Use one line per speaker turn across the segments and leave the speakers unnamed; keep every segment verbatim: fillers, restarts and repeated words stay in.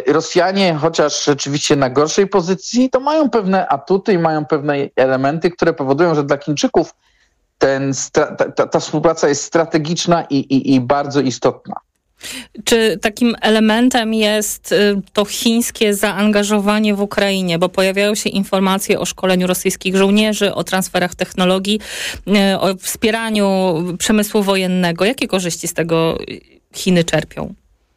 Rosjanie, chociaż rzeczywiście na gorszej pozycji, to mają pewne atuty i mają pewne elementy, które powodują, że dla Chińczyków ten, ta, ta, ta współpraca jest strategiczna i, i, i bardzo istotna.
Czy takim elementem jest to chińskie zaangażowanie w Ukrainie, bo pojawiają się informacje o szkoleniu rosyjskich żołnierzy, o transferach technologii, o wspieraniu przemysłu wojennego. Jakie korzyści z tego Chiny czerpią?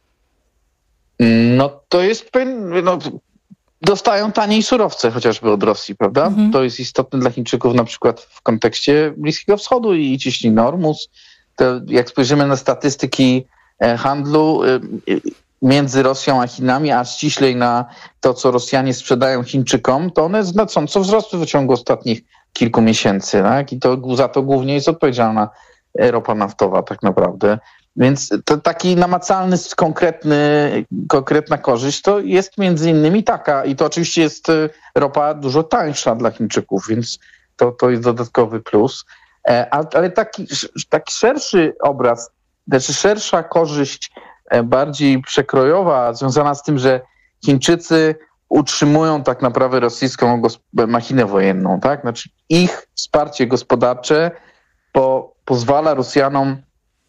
No to jest pewien, no, dostają taniej surowce chociażby od Rosji, prawda? Mhm. To jest istotne dla Chińczyków na przykład w kontekście Bliskiego Wschodu i ciśniny Ormus. To jak spojrzymy na statystyki handlu między Rosją a Chinami, a ściślej na to, co Rosjanie sprzedają Chińczykom, to one znacząco wzrosły w ciągu ostatnich kilku miesięcy. Tak? I to za to głównie jest odpowiedzialna ropa naftowa tak naprawdę. Więc to taki namacalny, konkretny, konkretna korzyść to jest między innymi taka. I to oczywiście jest ropa dużo tańsza dla Chińczyków, więc to, to jest dodatkowy plus. Ale taki, taki szerszy obraz, znaczy szersza korzyść, bardziej przekrojowa, związana z tym, że Chińczycy utrzymują tak naprawdę rosyjską machinę wojenną. Tak? Znaczy ich wsparcie gospodarcze po, pozwala Rosjanom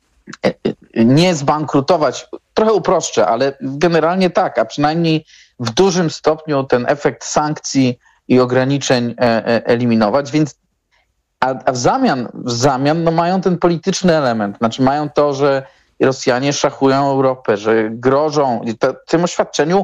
nie zbankrutować, trochę uproszczę, ale generalnie tak, a przynajmniej w dużym stopniu ten efekt sankcji i ograniczeń eliminować, więc a, a w zamian, w zamian no mają ten polityczny element, znaczy mają to, że Rosjanie szachują Europę, że grożą. I to, w tym oświadczeniu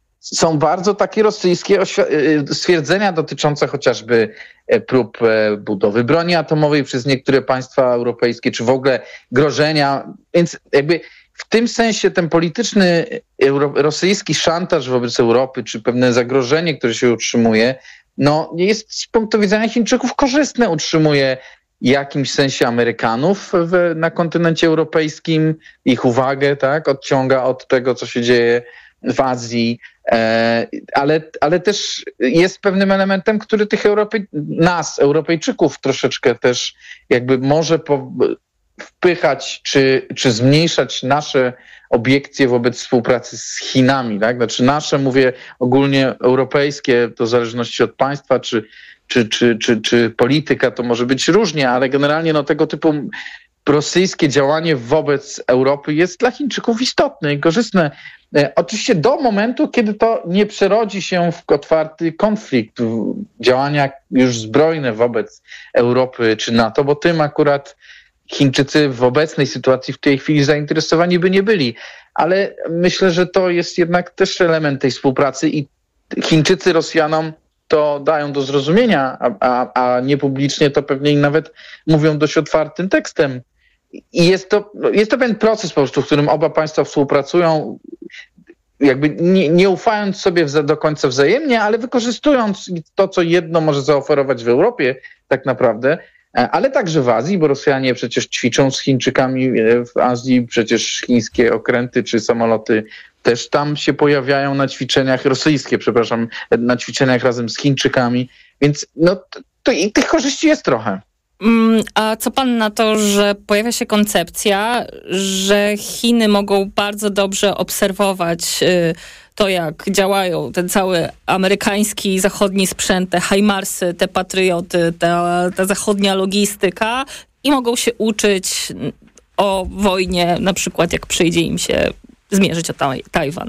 są bardzo takie rosyjskie oświ- stwierdzenia dotyczące chociażby prób budowy broni atomowej przez niektóre państwa europejskie, czy w ogóle grożenia. Więc jakby w tym sensie ten polityczny euro- rosyjski szantaż wobec Europy, czy pewne zagrożenie, które się utrzymuje, no jest z punktu widzenia Chińczyków korzystne, utrzymuje w jakimś sensie Amerykanów w, na kontynencie europejskim, ich uwagę, tak, odciąga od tego, co się dzieje w Azji, e, ale, ale też jest pewnym elementem, który tych Europej, nas, Europejczyków troszeczkę też jakby może po, wpychać czy, czy zmniejszać nasze obiekcje wobec współpracy z Chinami, tak? Znaczy nasze, mówię ogólnie europejskie, to w zależności od państwa, czy, czy, czy, czy, czy polityka, to może być różnie, ale generalnie no, tego typu rosyjskie działanie wobec Europy jest dla Chińczyków istotne i korzystne. Oczywiście do momentu, kiedy to nie przerodzi się w otwarty konflikt, w działania już zbrojne wobec Europy czy NATO, bo tym akurat Chińczycy w obecnej sytuacji w tej chwili zainteresowani by nie byli. Ale myślę, że to jest jednak też element tej współpracy i Chińczycy Rosjanom to dają do zrozumienia, a, a, a niepublicznie to pewnie im nawet mówią dość otwartym tekstem. I jest to, jest to pewien proces po prostu, w którym oba państwa współpracują, jakby nie, nie ufając sobie do końca wzajemnie, ale wykorzystując to, co jedno może zaoferować w Europie tak naprawdę, ale także w Azji, bo Rosjanie przecież ćwiczą z Chińczykami w Azji, przecież chińskie okręty czy samoloty też tam się pojawiają na ćwiczeniach, rosyjskie, przepraszam, na ćwiczeniach razem z Chińczykami, więc no to, to i tych korzyści jest trochę.
A co pan na to, że pojawia się koncepcja, że Chiny mogą bardzo dobrze obserwować to, jak działają ten cały amerykański, zachodni sprzęt, te HIMARSy, te patrioty, ta, ta zachodnia logistyka i mogą się uczyć o wojnie, na przykład jak przyjdzie im się zmierzyć o taj- Tajwan.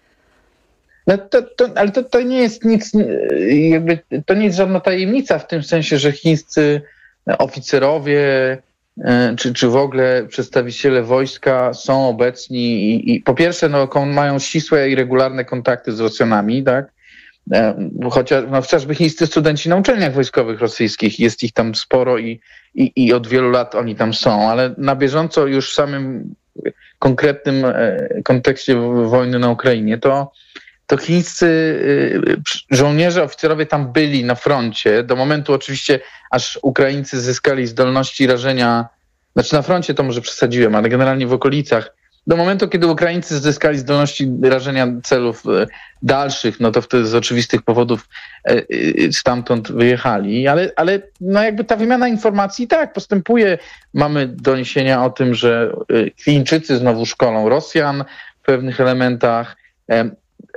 No to, to, ale to, to nie jest nic, jakby, to nie jest żadna tajemnica w tym sensie, że chińscy oficerowie czy, czy w ogóle przedstawiciele wojska są obecni i, i po pierwsze no, mają ścisłe i regularne kontakty z Rosjanami, tak? Chociaż, no, chociażby chińscy studenci na uczelniach wojskowych rosyjskich, jest ich tam sporo i, i, i od wielu lat oni tam są, ale na bieżąco już w samym konkretnym kontekście wojny na Ukrainie, to to chińscy żołnierze, oficerowie tam byli na froncie, do momentu oczywiście, aż Ukraińcy zyskali zdolności rażenia, znaczy na froncie to może przesadziłem, ale generalnie w okolicach, do momentu, kiedy Ukraińcy zyskali zdolności rażenia celów dalszych, no to wtedy z oczywistych powodów stamtąd wyjechali, ale, ale no jakby ta wymiana informacji tak postępuje. Mamy doniesienia o tym, że Chińczycy znowu szkolą Rosjan w pewnych elementach,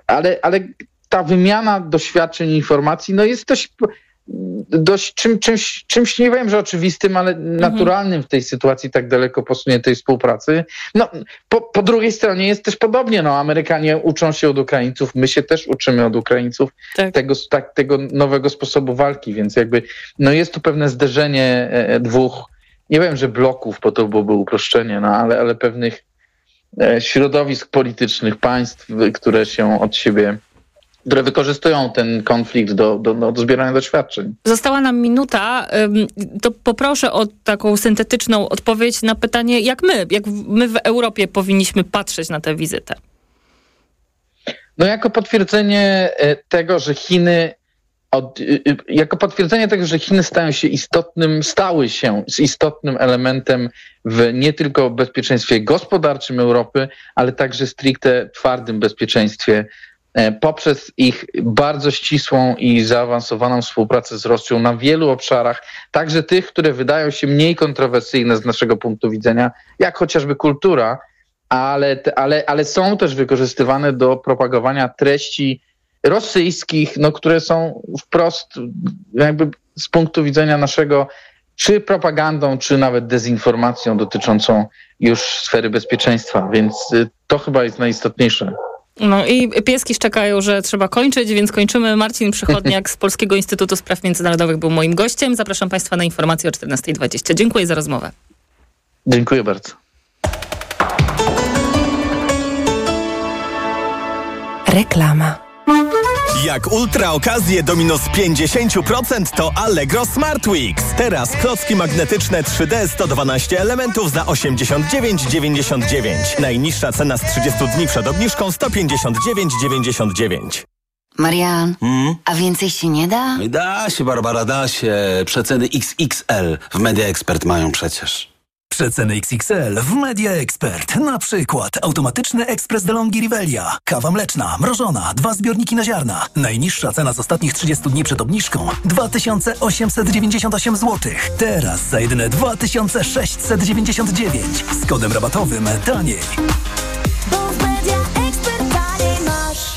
ale, ale ta wymiana doświadczeń i informacji no jest dość, dość czym, czymś, czymś, nie wiem, że oczywistym, ale mhm. naturalnym w tej sytuacji tak daleko posuniętej współpracy. No, po, po drugiej stronie jest też podobnie. No, Amerykanie uczą się od Ukraińców, my się też uczymy od Ukraińców tak. Tego, tak, tego nowego sposobu walki, więc jakby no jest tu pewne zderzenie e, dwóch, nie wiem, że bloków, bo to byłoby uproszczenie, no, ale, ale pewnych e, środowisk politycznych, państw, które się od siebie które wykorzystują ten konflikt do, do, do zbierania doświadczeń.
Została nam minuta, to poproszę o taką syntetyczną odpowiedź na pytanie, jak my, jak my w Europie powinniśmy patrzeć na tę wizytę.
No jako potwierdzenie tego, że Chiny od, jako potwierdzenie tego, że Chiny stają się istotnym, stały się z istotnym elementem w nie tylko bezpieczeństwie gospodarczym Europy, ale także stricte twardym bezpieczeństwie poprzez ich bardzo ścisłą i zaawansowaną współpracę z Rosją na wielu obszarach, także tych, które wydają się mniej kontrowersyjne z naszego punktu widzenia, jak chociażby kultura, ale, ale, ale są też wykorzystywane do propagowania treści rosyjskich, no, które są wprost jakby z punktu widzenia naszego czy propagandą, czy nawet dezinformacją dotyczącą już sfery bezpieczeństwa, więc to chyba jest najistotniejsze.
No i pieski szczekają, że trzeba kończyć, więc kończymy. Marcin Przychodniak z Polskiego Instytutu Spraw Międzynarodowych był moim gościem. Zapraszam Państwa na informacje o czternasta dwadzieścia. Dziękuję za rozmowę.
Dziękuję bardzo.
Reklama.
Jak ultra okazje do minus pięćdziesiąt procent to Allegro Smart Weeks. Teraz klocki magnetyczne trzy D sto dwanaście elementów za osiemdziesiąt dziewięć dziewięćdziesiąt dziewięć. Najniższa cena z trzydziestu dni przed obniżką sto pięćdziesiąt dziewięć dziewięćdziesiąt dziewięć.
Marian,
Hmm?
a więcej się nie da?
Da się, Barbara, da się. Przeceny X X L w Media Expert mają przecież.
Przeceny X X L w Media Expert. Na przykład automatyczny ekspres DeLonghi Rivelia. Kawa mleczna, mrożona, dwa zbiorniki na ziarna. Najniższa cena z ostatnich trzydziestu dni przed obniżką dwa tysiące osiemset dziewięćdziesiąt osiem złotych. Teraz za jedyne dwa tysiące sześćset dziewięćdziesiąt dziewięć. Z kodem rabatowym taniej.
Bo w Media Expert taniej masz.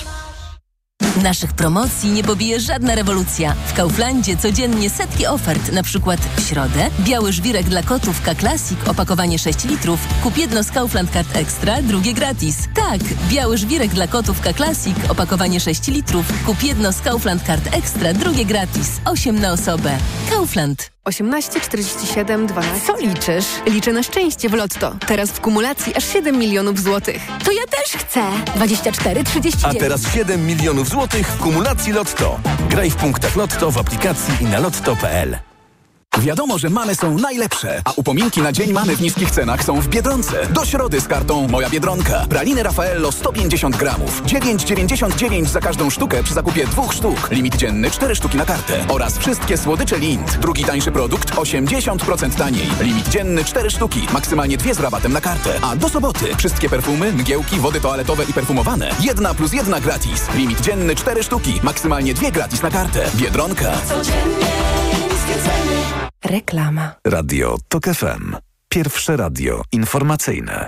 Naszych promocji nie pobije żadna rewolucja. W Kauflandzie codziennie setki ofert, na przykład w środę biały żwirek dla kotów K-Classic, opakowanie sześć litrów, kup jedno z Kaufland Card Extra, drugie gratis. Tak, biały żwirek dla kotów K-Classic, opakowanie sześć litrów, kup jedno z Kaufland Card Extra, drugie gratis. osiem na osobę. Kaufland.
osiemnaście czterdzieści siedem dwanaście. Co liczysz? Liczę na szczęście w Lotto. Teraz w kumulacji aż siedem milionów złotych.
To ja też chcę. dwadzieścia cztery trzydzieści dziewięć.
A teraz siedem milionów złotych w kumulacji Lotto. Graj w punktach Lotto w aplikacji i na lotto kropka p l.
Wiadomo, że mamy są najlepsze, a upominki na Dzień Mamy w niskich cenach są w Biedronce. Do środy z kartą Moja Biedronka. Praliny Raffaello sto pięćdziesiąt gramów. dziewięć dziewięćdziesiąt dziewięć za każdą sztukę przy zakupie dwóch sztuk. Limit dzienny cztery sztuki na kartę. Oraz wszystkie słodycze Lindt. Drugi tańszy produkt osiemdziesiąt procent taniej. Limit dzienny cztery sztuki. Maksymalnie dwie z rabatem na kartę. A do soboty wszystkie perfumy, mgiełki, wody toaletowe i perfumowane. Jedna plus jedna gratis. Limit dzienny cztery sztuki. Maksymalnie dwie gratis na kartę. Biedronka.
Codziennie niskie ceny.
Reklama.
Radio Tok F M. Pierwsze radio informacyjne.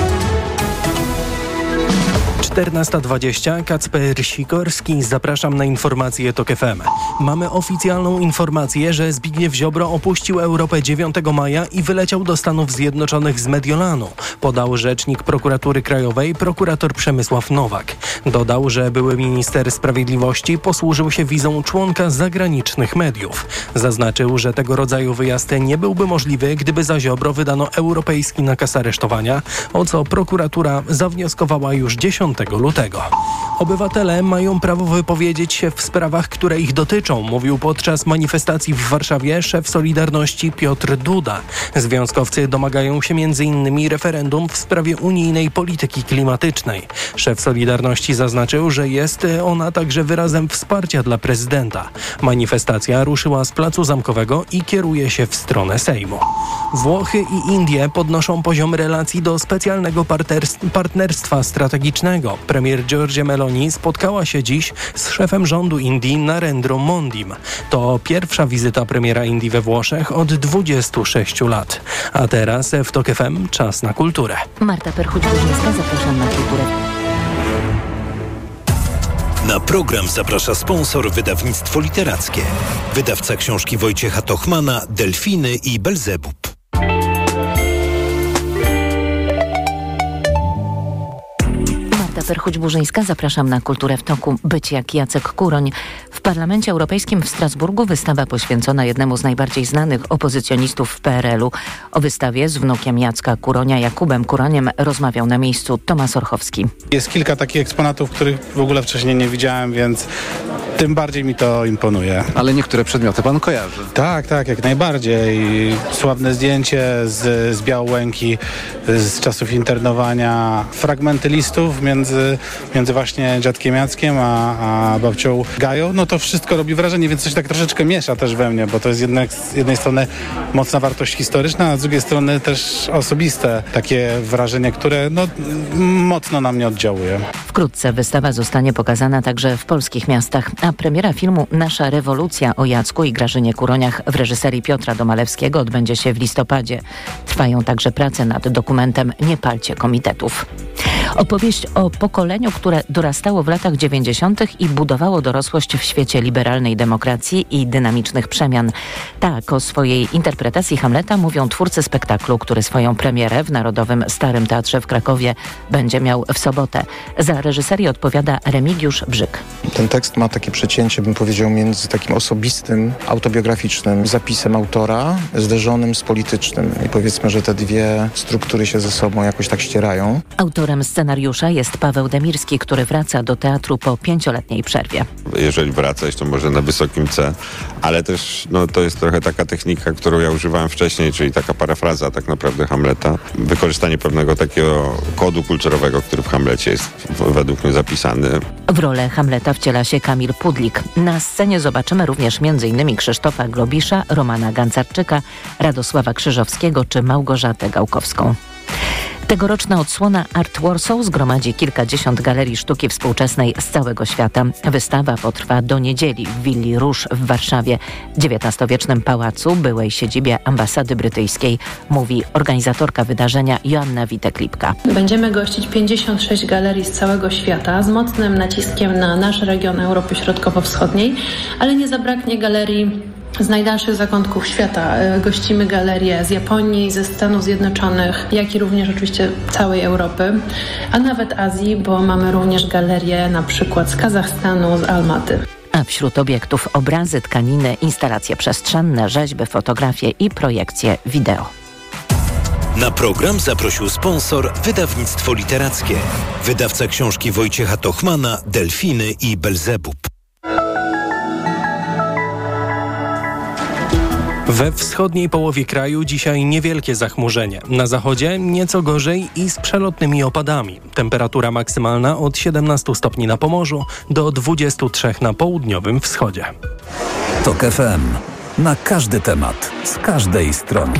czternasta dwadzieścia, Kacper Sikorski, zapraszam na informacje Tok F M. Mamy oficjalną informację, że Zbigniew Ziobro opuścił Europę dziewiątego maja i wyleciał do Stanów Zjednoczonych z Mediolanu, podał rzecznik Prokuratury Krajowej, prokurator Przemysław Nowak. Dodał, że były minister sprawiedliwości posłużył się wizą członka zagranicznych mediów. Zaznaczył, że tego rodzaju wyjazd nie byłby możliwy, gdyby za Ziobro wydano europejski nakaz aresztowania, o co prokuratura zawnioskowała już dziesiątego lutego. Obywatele mają prawo wypowiedzieć się w sprawach, które ich dotyczą, mówił podczas manifestacji w Warszawie szef Solidarności Piotr Duda. Związkowcy domagają się między innymi referendum w sprawie unijnej polityki klimatycznej. Szef Solidarności zaznaczył, że jest ona także wyrazem wsparcia dla prezydenta. Manifestacja ruszyła z Placu Zamkowego i kieruje się w stronę Sejmu. Włochy i Indie podnoszą poziom relacji do specjalnego partnerstwa strategicznego. Premier Giorgia Meloni spotkała się dziś z szefem rządu Indii Narendrą Mondim. To pierwsza wizyta premiera Indii we Włoszech od dwudziestu sześciu lat. A teraz w Tok F M czas na kulturę.
Marta Perchuć-Górzyńska, zapraszam na kulturę.
Na program zaprasza sponsor wydawnictwo literackie. Wydawca książki Wojciecha Tochmana, Delfiny i Belzebub.
Perchuć-Burzyńska, zapraszam na Kulturę w toku. Być jak Jacek Kuroń. W Parlamencie Europejskim w Strasburgu wystawa poświęcona jednemu z najbardziej znanych opozycjonistów w P R L u. O wystawie z wnukiem Jacka Kuronia, Jakubem Kuroniem, rozmawiał na miejscu Tomasz Orchowski.
Jest kilka takich eksponatów, których w ogóle wcześniej nie widziałem, więc tym bardziej mi to imponuje.
Ale niektóre przedmioty pan kojarzy.
Tak, tak, jak najbardziej. Sławne zdjęcie z, z Białęki z czasów internowania. Fragmenty listów między, między właśnie dziadkiem Jackiem a, a babcią Gają. No to wszystko robi wrażenie, więc coś tak troszeczkę miesza też we mnie, bo to jest jednak z jednej strony mocna wartość historyczna, a z drugiej strony też osobiste takie wrażenie, które no, mocno na mnie oddziałuje.
Wkrótce wystawa zostanie pokazana także w polskich miastach, a premiera filmu Nasza rewolucja o Jacku i Grażynie Kuroniach w reżyserii Piotra Domalewskiego odbędzie się w listopadzie. Trwają także prace nad dokumentem Nie palcie komitetów. Opowieść o pokoleniu, które dorastało w latach dziewięćdziesiątych i budowało dorosłość w świecie liberalnej demokracji i dynamicznych przemian. Tak o swojej interpretacji Hamleta mówią twórcy spektaklu, który swoją premierę w Narodowym Starym Teatrze w Krakowie będzie miał w sobotę. Za reżyserię odpowiada Remigiusz Brzyk.
Ten tekst ma takie przecięcie, bym powiedział, między takim osobistym, autobiograficznym zapisem autora zderzonym z politycznym. I powiedzmy, że te dwie struktury się ze sobą jakoś tak ścierają.
Autorem scenariusza jest Paweł Demirski, który wraca do teatru po pięcioletniej przerwie.
Jeżeli wracać, to może na wysokim C, ale też no, to jest trochę taka technika, którą ja używałem wcześniej, czyli taka parafraza tak naprawdę Hamleta. Wykorzystanie pewnego takiego kodu kulturowego, który w Hamlecie jest w, według mnie zapisany.
W rolę Hamleta wciela się Kamil Pudlik. Na scenie zobaczymy również m.in. Krzysztofa Globisza, Romana Gancarczyka, Radosława Krzyżowskiego czy Małgorzatę Gałkowską. Tegoroczna odsłona Art Warsaw zgromadzi kilkadziesiąt galerii sztuki współczesnej z całego świata. Wystawa potrwa do niedzieli w Willi Rouge w Warszawie, dziewiętnastowiecznym pałacu, byłej siedzibie ambasady brytyjskiej, mówi organizatorka wydarzenia Joanna Witek-Lipka.
Będziemy gościć pięćdziesiąt sześć galerii z całego świata z mocnym naciskiem na nasz region Europy Środkowo-Wschodniej, ale nie zabraknie galerii z najdalszych zakątków świata. Gościmy galerie z Japonii, ze Stanów Zjednoczonych, jak i również oczywiście całej Europy, a nawet Azji, bo mamy również galerie na przykład z Kazachstanu, z Almaty.
A wśród obiektów obrazy, tkaniny, instalacje przestrzenne, rzeźby, fotografie i projekcje wideo.
Na program zaprosił sponsor wydawnictwo literackie. Wydawca książki Wojciecha Tochmana, Delfiny i Belzebub.
We wschodniej połowie kraju dzisiaj niewielkie zachmurzenie. Na zachodzie nieco gorzej i z przelotnymi opadami. Temperatura maksymalna od siedemnastu stopni na Pomorzu do dwudziestu trzech na południowym wschodzie.
Tok F M. Na każdy temat, z każdej strony.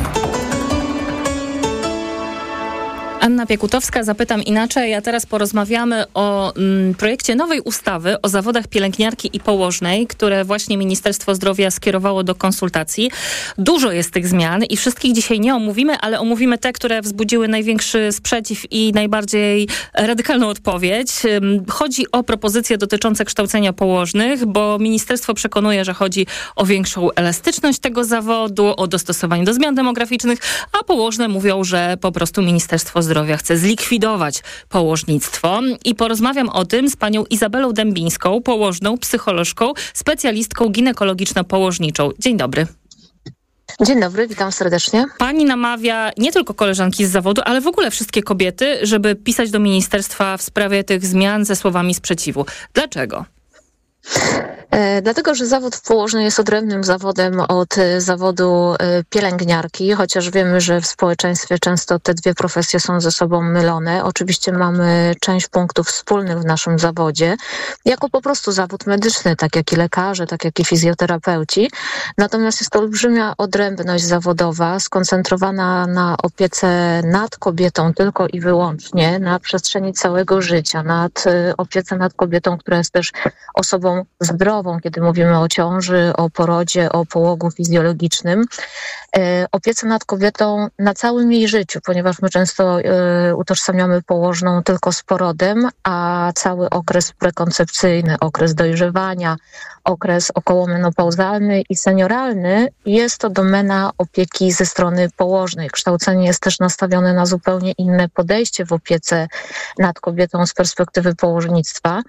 Anna Piekutowska, zapytam inaczej, a teraz porozmawiamy o mm, projekcie nowej ustawy o zawodach pielęgniarki i położnej, które właśnie Ministerstwo Zdrowia skierowało do konsultacji. Dużo jest tych zmian i wszystkich dzisiaj nie omówimy, ale omówimy te, które wzbudziły największy sprzeciw i najbardziej radykalną odpowiedź. Chodzi o propozycje dotyczące kształcenia położnych, bo ministerstwo przekonuje, że chodzi o większą elastyczność tego zawodu, o dostosowanie do zmian demograficznych, a położne mówią, że po prostu Ministerstwo Zdrowia Zdrowia chce zlikwidować położnictwo i porozmawiam o tym z panią Izabelą Dębińską, położną, psycholożką, specjalistką ginekologiczno-położniczą. Dzień dobry.
Dzień dobry, witam serdecznie.
Pani namawia nie tylko koleżanki z zawodu, ale w ogóle wszystkie kobiety, żeby pisać do ministerstwa w sprawie tych zmian ze słowami sprzeciwu. Dlaczego?
E, dlatego, że zawód położny jest odrębnym zawodem od e, zawodu e, pielęgniarki, chociaż wiemy, że w społeczeństwie często te dwie profesje są ze sobą mylone. Oczywiście mamy część punktów wspólnych w naszym zawodzie, jako po prostu zawód medyczny, tak jak i lekarze, tak jak i fizjoterapeuci. Natomiast jest to olbrzymia odrębność zawodowa, skoncentrowana na opiece nad kobietą tylko i wyłącznie, na przestrzeni całego życia, nad e, opiece nad kobietą, która jest też osobą zdrową, zawodową, kiedy mówimy o ciąży, o porodzie, o połogu fizjologicznym, opiece nad kobietą na całym jej życiu, ponieważ my często utożsamiamy położną tylko z porodem, a cały okres prekoncepcyjny, okres dojrzewania, okres okołomenopauzalny i senioralny jest to domena opieki ze strony położnej. Kształcenie jest też nastawione na zupełnie inne podejście w opiece nad kobietą z perspektywy położnictwa.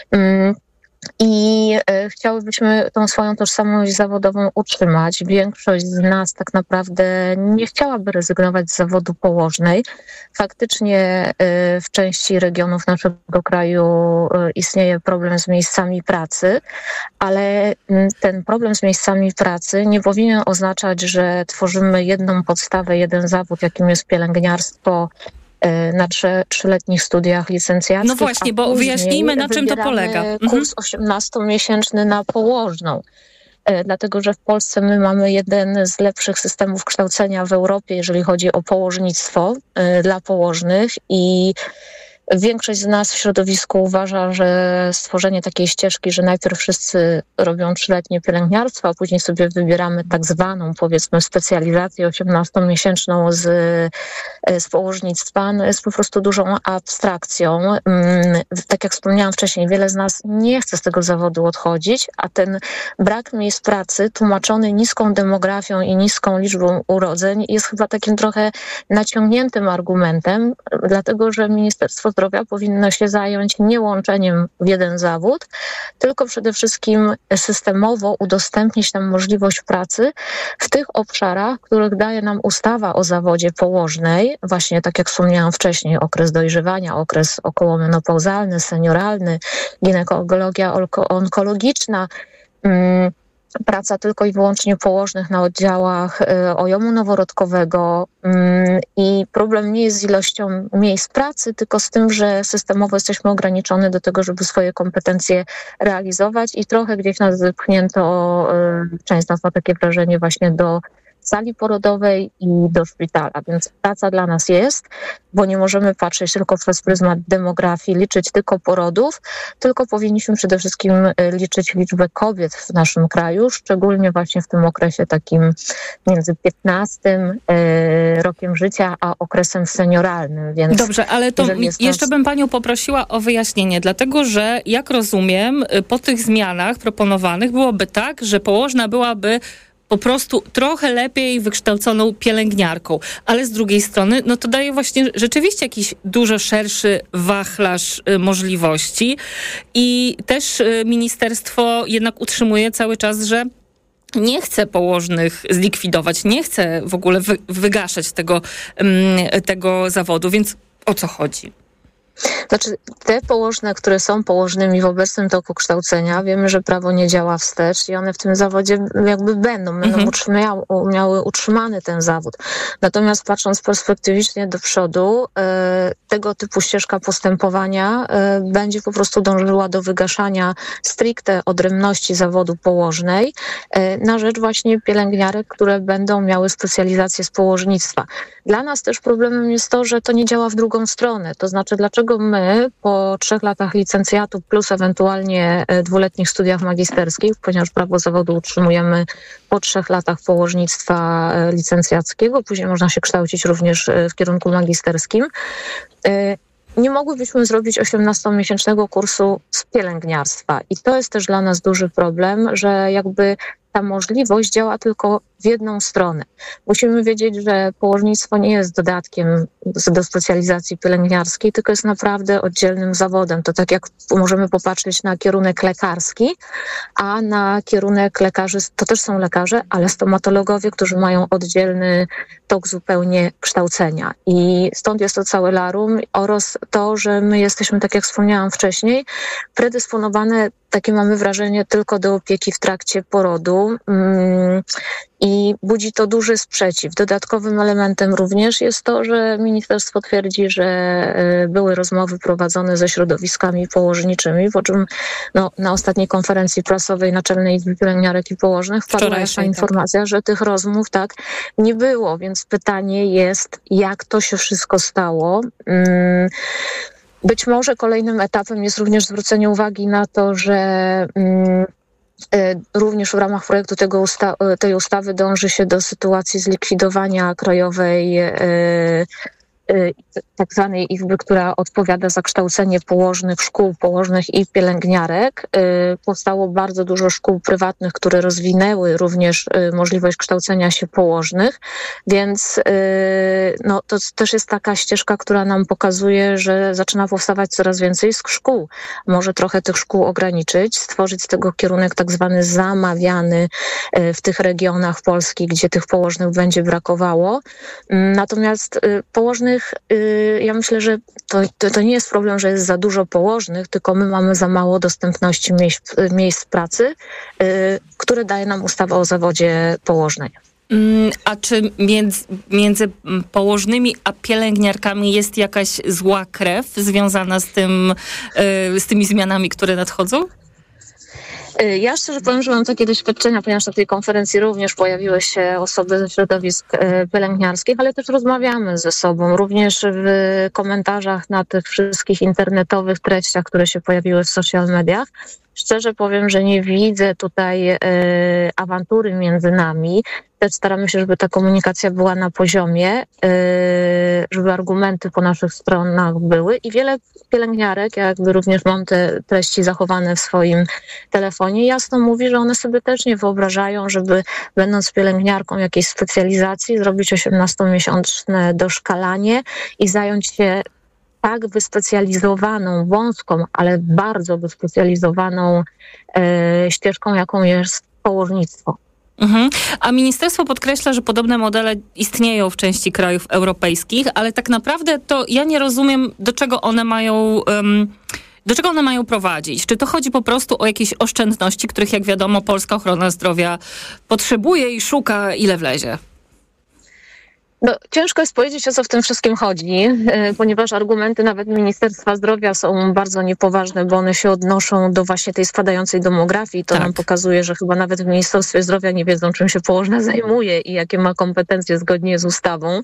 I e, chciałybyśmy tą swoją tożsamość zawodową utrzymać. Większość z nas tak naprawdę nie chciałaby rezygnować z zawodu położnej. Faktycznie e, w części regionów naszego kraju e, istnieje problem z miejscami pracy, ale m, ten problem z miejscami pracy nie powinien oznaczać, że tworzymy jedną podstawę, jeden zawód, jakim jest pielęgniarstwo, na trzy, trzyletnich studiach licencjackich.
No właśnie, bo wyjaśnijmy, na czym to polega.
Kurs osiemnastomiesięczny na położną. Dlatego, że w Polsce my mamy jeden z lepszych systemów kształcenia w Europie, jeżeli chodzi o położnictwo dla położnych i większość z nas w środowisku uważa, że stworzenie takiej ścieżki, że najpierw wszyscy robią trzyletnie pielęgniarstwo, a później sobie wybieramy tak zwaną, powiedzmy, specjalizację osiemnastomiesięczną z, z położnictwa, no jest po prostu dużą abstrakcją. Tak jak wspomniałam wcześniej, wiele z nas nie chce z tego zawodu odchodzić, a ten brak miejsc pracy tłumaczony niską demografią i niską liczbą urodzeń jest chyba takim trochę naciągniętym argumentem, dlatego że Ministerstwo Zdrowia powinno się zająć nie łączeniem w jeden zawód, tylko przede wszystkim systemowo udostępnić nam możliwość pracy w tych obszarach, których daje nam ustawa o zawodzie położnej, właśnie tak jak wspomniałam wcześniej, okres dojrzewania, okres okołomenopauzalny, senioralny, ginekologia onkologiczna, mm, praca tylko i wyłącznie położnych na oddziałach ojomu noworodkowego i problem nie jest z ilością miejsc pracy, tylko z tym, że systemowo jesteśmy ograniczone do tego, żeby swoje kompetencje realizować i trochę gdzieś nas wypchnięto, część z nas ma takie wrażenie, właśnie do sali porodowej i do szpitala, więc praca dla nas jest, bo nie możemy patrzeć tylko przez pryzmat demografii, liczyć tylko porodów, tylko powinniśmy przede wszystkim liczyć liczbę kobiet w naszym kraju, szczególnie właśnie w tym okresie takim między piętnastym rokiem życia, a okresem senioralnym. Więc
dobrze, ale to jeszcze nas... bym panią poprosiła o wyjaśnienie, dlatego że jak rozumiem, po tych zmianach proponowanych byłoby tak, że położna byłaby po prostu trochę lepiej wykształconą pielęgniarką. Ale z drugiej strony, no to daje właśnie rzeczywiście jakiś dużo szerszy wachlarz y, możliwości i też y, ministerstwo jednak utrzymuje cały czas, że nie chce położnych zlikwidować, nie chce w ogóle wy, wygaszać tego, y, tego zawodu, więc o co chodzi?
Znaczy, te położne, które są położnymi w obecnym toku kształcenia, wiemy, że prawo nie działa wstecz i one w tym zawodzie jakby będą, będą mhm. utrzymiały, miały utrzymany ten zawód. Natomiast patrząc perspektywicznie do przodu, e, tego typu ścieżka postępowania e, będzie po prostu dążyła do wygaszania stricte odrębności zawodu położnej e, na rzecz właśnie pielęgniarek, które będą miały specjalizację z położnictwa. Dla nas też problemem jest to, że to nie działa w drugą stronę. To znaczy, dlaczego my po trzech latach licencjatu plus ewentualnie dwuletnich studiach magisterskich, ponieważ prawo zawodu utrzymujemy po trzech latach położnictwa licencjackiego, później można się kształcić również w kierunku magisterskim, nie mogłybyśmy zrobić osiemnastomiesięcznego kursu z pielęgniarstwa. I to jest też dla nas duży problem, że jakby ta możliwość działa tylko w jedną stronę. Musimy wiedzieć, że położnictwo nie jest dodatkiem do specjalizacji pielęgniarskiej, tylko jest naprawdę oddzielnym zawodem. To tak jak możemy popatrzeć na kierunek lekarski, a na kierunek lekarzy, to też są lekarze, ale stomatologowie, którzy mają oddzielny tok zupełnie kształcenia. I stąd jest to całe larum oraz to, że my jesteśmy, tak jak wspomniałam wcześniej, predysponowane, takie mamy wrażenie, tylko do opieki w trakcie porodu. I budzi to duży sprzeciw. Dodatkowym elementem również jest to, że ministerstwo twierdzi, że były rozmowy prowadzone ze środowiskami położniczymi, po czym no, na ostatniej konferencji prasowej Naczelnej Izby Pielęgniarek i Położnych wpadła jasna informacja, tak, że tych rozmów tak nie było, więc pytanie jest, jak to się wszystko stało. Hmm. Być może kolejnym etapem jest również zwrócenie uwagi na to, że hmm, Również w ramach projektu tego usta- tej ustawy dąży się do sytuacji zlikwidowania krajowej tak zwanej izby, która odpowiada za kształcenie położnych, szkół położnych i pielęgniarek. Powstało bardzo dużo szkół prywatnych, które rozwinęły również możliwość kształcenia się położnych, więc no, to też jest taka ścieżka, która nam pokazuje, że zaczyna powstawać coraz więcej szkół. Może trochę tych szkół ograniczyć, stworzyć z tego kierunek tak zwany zamawiany w tych regionach Polski, gdzie tych położnych będzie brakowało. Natomiast położnych ja myślę, że to, to, to nie jest problem, że jest za dużo położnych, tylko my mamy za mało dostępności miejsc, miejsc pracy, które daje nam ustawa o zawodzie położnej.
A czy między, między położnymi a pielęgniarkami jest jakaś zła krew związana z tym, z tymi zmianami, które nadchodzą?
Ja szczerze powiem, że mam takie doświadczenia, ponieważ na tej konferencji również pojawiły się osoby ze środowisk pielęgniarskich, ale też rozmawiamy ze sobą, również w komentarzach na tych wszystkich internetowych treściach, które się pojawiły w social mediach. Szczerze powiem, że nie widzę tutaj y, awantury między nami. Też staramy się, żeby ta komunikacja była na poziomie, y, żeby argumenty po naszych stronach były i wiele pielęgniarek, ja jakby również mam te treści zachowane w swoim telefonie, jasno mówi, że one sobie też nie wyobrażają, żeby będąc pielęgniarką jakiejś specjalizacji zrobić osiemnastomiesięczne doszkalanie i zająć się tak wyspecjalizowaną, wąską, ale bardzo wyspecjalizowaną e, ścieżką, jaką jest położnictwo.
Mhm. A ministerstwo podkreśla, że podobne modele istnieją w części krajów europejskich, ale tak naprawdę to ja nie rozumiem, do czego one mają... Um, do czego one mają prowadzić? Czy to chodzi po prostu o jakieś oszczędności, których jak wiadomo polska ochrona zdrowia potrzebuje i szuka ile wlezie?
No, ciężko jest powiedzieć, o co w tym wszystkim chodzi, ponieważ argumenty nawet Ministerstwa Zdrowia są bardzo niepoważne, bo one się odnoszą do właśnie tej spadającej demografii. To tak nam pokazuje, że chyba nawet w Ministerstwie Zdrowia nie wiedzą, czym się położna zajmuje i jakie ma kompetencje zgodnie z ustawą.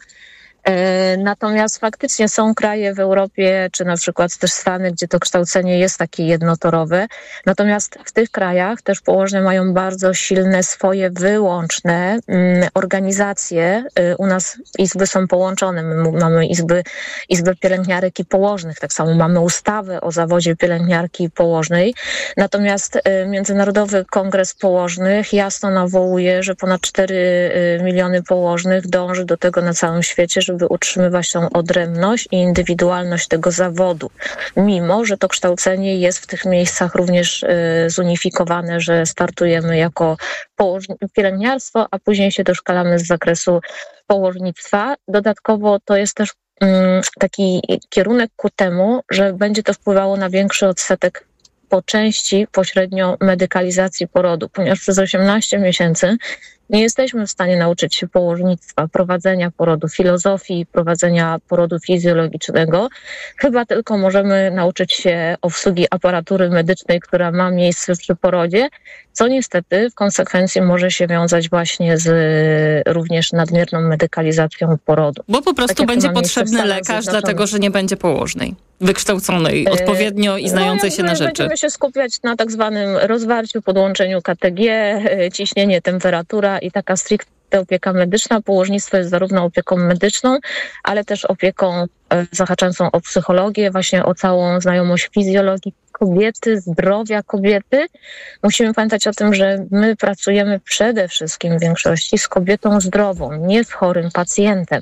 Natomiast faktycznie są kraje w Europie, czy na przykład też Stany, gdzie to kształcenie jest takie jednotorowe. Natomiast w tych krajach też położne mają bardzo silne swoje wyłączne mm, organizacje. U nas izby są połączone. My mamy izby, izby pielęgniarek i położnych. Tak samo mamy ustawę o zawodzie pielęgniarki i położnej. Natomiast y, Międzynarodowy Kongres Położnych jasno nawołuje, że ponad cztery miliony położnych dąży do tego na całym świecie, żeby żeby utrzymywać tą odrębność i indywidualność tego zawodu. Mimo że to kształcenie jest w tych miejscach również y, zunifikowane, że startujemy jako położ- pielęgniarstwo, a później się doszkalamy z zakresu położnictwa. Dodatkowo to jest też y, taki kierunek ku temu, że będzie to wpływało na większy odsetek po części pośrednio medykalizacji porodu, ponieważ przez osiemnaście miesięcy nie jesteśmy w stanie nauczyć się położnictwa, prowadzenia porodu, filozofii prowadzenia porodu fizjologicznego. Chyba tylko możemy nauczyć się obsługi aparatury medycznej, która ma miejsce przy porodzie, co niestety w konsekwencji może się wiązać właśnie z również nadmierną medykalizacją porodu.
Bo po prostu tak będzie potrzebny lekarz, dlatego że nie będzie położnej, wykształconej odpowiednio i znającej no, się na rzeczy.
Będziemy się skupiać na tak zwanym rozwarciu, podłączeniu K T G, ciśnienie, temperatura i taka stricte opieka medyczna. Położnictwo jest zarówno opieką medyczną, ale też opieką zahaczającą o psychologię, właśnie o całą znajomość fizjologii kobiety, zdrowia kobiety. Musimy pamiętać o tym, że my pracujemy przede wszystkim w większości z kobietą zdrową, nie z chorym pacjentem.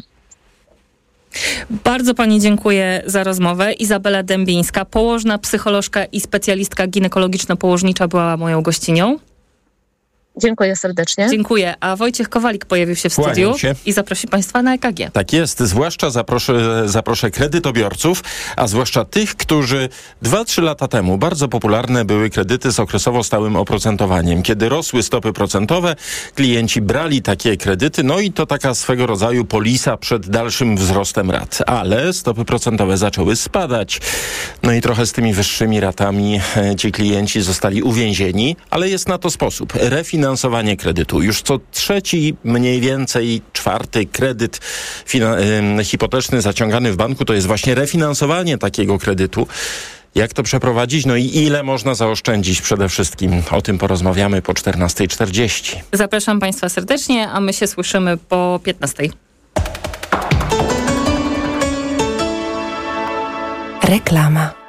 Bardzo pani dziękuję za rozmowę. Izabela Dębińska, położna, psycholożka i specjalistka ginekologiczno-położnicza była moją gościnią.
Dziękuję serdecznie.
Dziękuję. A Wojciech Kowalik pojawił się w studiu się. i zaprosi państwa na E K G.
Tak jest. Zwłaszcza zaproszę, zaproszę kredytobiorców, a zwłaszcza tych, którzy dwa trzy lata temu bardzo popularne były kredyty z okresowo stałym oprocentowaniem. Kiedy rosły stopy procentowe, klienci brali takie kredyty, no i to taka swego rodzaju polisa przed dalszym wzrostem rat. Ale stopy procentowe zaczęły spadać. No i trochę z tymi wyższymi ratami e, ci klienci zostali uwięzieni, ale jest na to sposób. Refinansowanie Finansowanie kredytu. Już co trzeci, mniej więcej czwarty kredyt fina- y, hipoteczny zaciągany w banku to jest właśnie refinansowanie takiego kredytu. Jak to przeprowadzić? No i ile można zaoszczędzić przede wszystkim? O tym porozmawiamy po czternasta czterdzieści.
Zapraszam Państwa serdecznie, a my się słyszymy po piętnastej.
Reklama.